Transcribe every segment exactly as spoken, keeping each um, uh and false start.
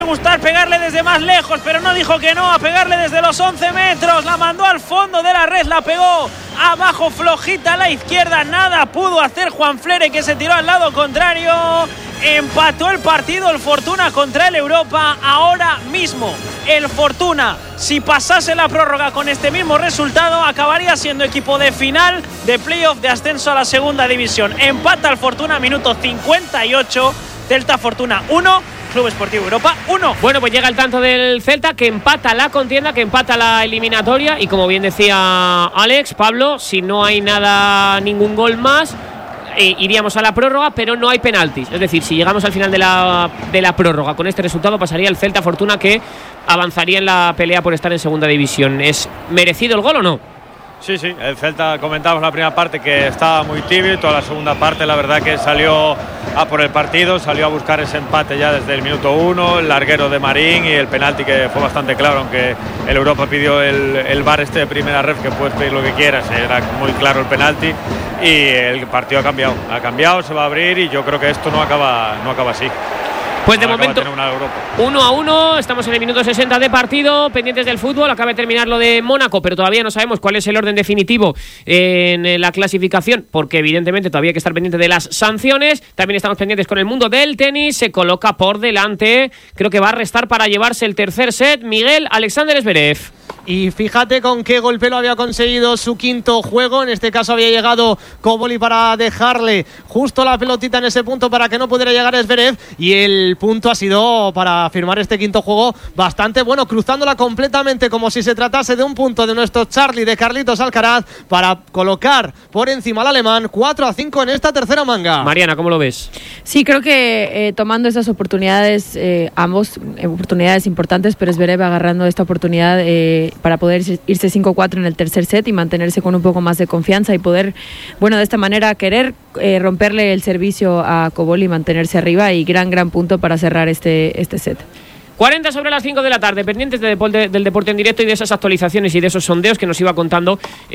gustar pegarle desde más lejos, pero no dijo que no a pegarle desde los once metros, la mandó al fondo de la red, la pegó abajo flojita a la izquierda, nada pudo hacer Juan Flere, que se tiró al lado contrario, empató el partido el Fortuna contra el Europa. Ahora mismo el Fortuna, si pasase la prórroga con este mismo resultado, acabaría siendo equipo de final de playoff de ascenso a la segunda división. Empata el Fortuna, minuto cincuenta y ocho, Celta Fortuna uno, Club Esportivo Europa uno. Bueno, pues llega el tanto del Celta, que empata la contienda, que empata la eliminatoria, y como bien decía Alex, Pablo, si no hay nada, ningún gol más, eh, iríamos a la prórroga, pero no hay penaltis. Es decir, si llegamos al final de la, de la prórroga con este resultado, pasaría el Celta Fortuna, que avanzaría en la pelea por estar en segunda división. ¿Es merecido el gol o no? Sí, sí, el Celta, comentábamos la primera parte que estaba muy tibio, y toda la segunda parte la verdad que salió a por el partido, salió a buscar ese empate ya desde el minuto uno, el larguero de Marín y el penalti que fue bastante claro, aunque el Europa pidió el, el V A R este de primera ref, que puedes pedir lo que quieras, era muy claro el penalti, y el partido ha cambiado, ha cambiado, se va a abrir, y yo creo que esto no acaba, no acaba así. Pues de momento uno a uno, estamos en el minuto sesenta de partido, pendientes del fútbol, acaba de terminar lo de Mónaco, pero todavía no sabemos cuál es el orden definitivo en la clasificación, porque evidentemente todavía hay que estar pendiente de las sanciones. También estamos pendientes con el mundo del tenis, se coloca por delante, creo que va a restar para llevarse el tercer set, Miguel Alexander Zverev. Y fíjate con qué golpe lo había conseguido su quinto juego. En este caso había llegado Koboli para dejarle justo la pelotita en ese punto para que no pudiera llegar Zverev, y el punto ha sido para firmar este quinto juego bastante bueno, cruzándola completamente como si se tratase de un punto de nuestro Charlie, de Carlitos Alcaraz, para colocar por encima al alemán cuatro a cinco en esta tercera manga. Mariana, ¿cómo lo ves? Sí, creo que eh, tomando esas oportunidades, eh, ambos eh, oportunidades importantes, pero Zverev agarrando esta oportunidad eh, para poder irse cinco cuatro en el tercer set y mantenerse con un poco más de confianza y poder, bueno, de esta manera querer eh, romperle el servicio a Koboli y mantenerse arriba, y gran, gran punto para cerrar este, este set. cuarenta sobre las cinco de la tarde, pendientes de deporte, del deporte en directo y de esas actualizaciones y de esos sondeos que nos iba contando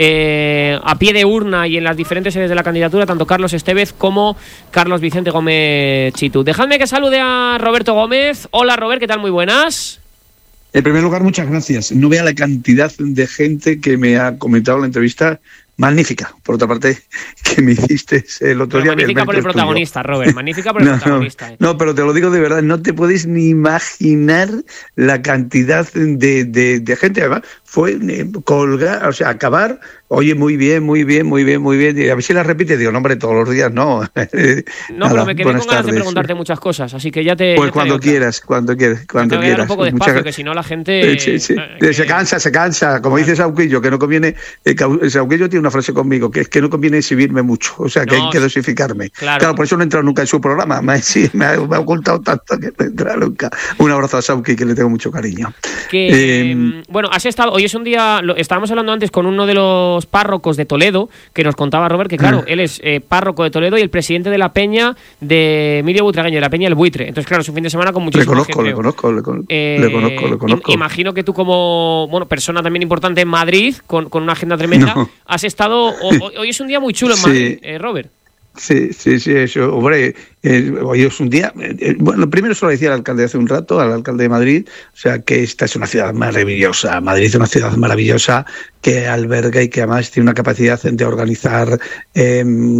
eh, a pie de urna y en las diferentes sedes de la candidatura, tanto Carlos Estevez como Carlos Vicente Gómez Chitu. Dejadme que salude a Roberto Gómez. Hola, Robert, ¿qué tal? Muy buenas. En primer lugar, muchas gracias. No vea la cantidad de gente que me ha comentado la entrevista. Magnífica, por otra parte, que me hiciste el otro pero día. Magnífica por el protagonista, tuyo. Robert, magnífica por el no, protagonista. Eh. No, pero te lo digo de verdad, no te puedes ni imaginar la cantidad de, de, de gente. Además, fue eh, colgar, o sea, acabar, oye, muy bien, muy bien, muy bien, muy bien. Y a ver si la repite, digo, no, hombre, todos los días no. No, Nada, pero me quedé con ganas tardes. de preguntarte muchas cosas, así que ya te... Pues ya te cuando quieras, cuando quieras, cuando te voy a quieras. dar un poco de espacio, que si no la gente... Sí, sí. Eh, se que... cansa, se cansa. Como dice Sauquillo, que no conviene... Eh, Sauquillo tiene una frase conmigo, que es que no conviene exhibirme mucho, o sea, que no, hay que dosificarme. Claro. claro, por eso no he entrado nunca en su programa. Me, sí, me, ha, me ha ocultado tanto que no he entrado nunca. Un abrazo a Sauqui, que le tengo mucho cariño. Que, eh, bueno, has estado... Hoy es un día... Lo, estábamos hablando antes con uno de los párrocos de Toledo, que nos contaba Robert que, claro, él es eh, párroco de Toledo y el presidente de la peña de Emilio Butragueño, de la peña del Buitre. Entonces, claro, es un fin de semana con muchísima le conozco, gente. Le conozco, le conozco, eh, le conozco, le conozco. Imagino que tú, como bueno persona también importante en Madrid, con, con una agenda tremenda, no. has estado... O, hoy es un día muy chulo en Madrid, sí. eh, Robert. Sí, sí, sí, eso, hombre, eh, hoy es un día, eh, bueno, primero se lo decía al alcalde hace un rato, al alcalde de Madrid, o sea, que esta es una ciudad maravillosa, Madrid es una ciudad maravillosa que alberga y que además tiene una capacidad de organizar eh,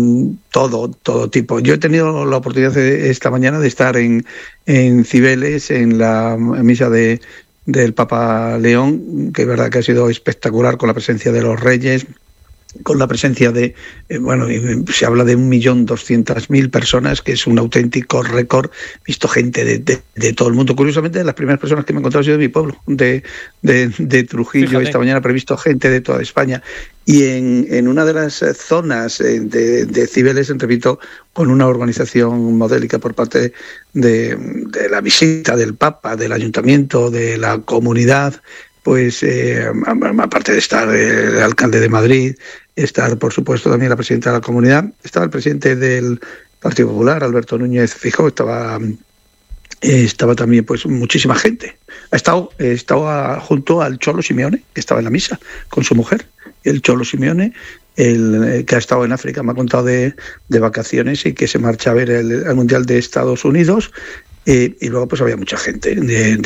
todo, todo tipo. Yo he tenido la oportunidad de, esta mañana de estar en, en Cibeles, en la misa de del Papa León, que es verdad que ha sido espectacular, con la presencia de los reyes, con la presencia de, eh, bueno, se habla de un millón doscientas mil personas, que es un auténtico récord. He visto gente de, de, de todo el mundo. Curiosamente, las primeras personas que me he encontrado han sido de mi pueblo, de, de, de Trujillo. Fíjate. Esta mañana he visto gente de toda España. Y en, en una de las zonas de, de Cibeles, repito, con una organización modélica por parte de, de la visita del Papa, del Ayuntamiento, de la comunidad, pues eh, aparte de estar el alcalde de Madrid, estar por supuesto también la presidenta de la comunidad, estaba el presidente del Partido Popular, Alberto Núñez Feijóo, estaba eh, estaba también pues muchísima gente. Ha estado, eh, estaba junto al Cholo Simeone, que estaba en la misa con su mujer. El Cholo Simeone, el, eh, que ha estado en África, me ha contado de, de vacaciones y que se marcha a ver el, el Mundial de Estados Unidos. eh, y luego pues había mucha gente de,